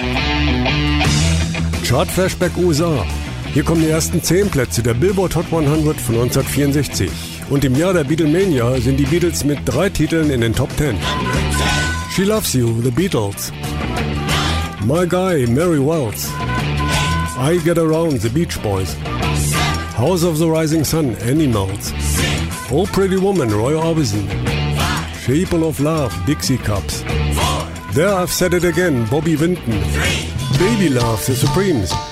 Chart-Flashback USA. Hier kommen die ersten 10 Plätze der Billboard Hot 100 von 1964. Und im Jahr der Beatlemania sind die Beatles mit 3 Titeln in den Top 10. She Loves You, The Beatles. My Guy, Mary Wells. I Get Around, The Beach Boys. House of the Rising Sun, Animals. Oh Pretty Woman, Roy Orbison. Shape of Love, Dixie Cups. There I've Said It Again, Bobby Vinton. Baby Love, The Supremes.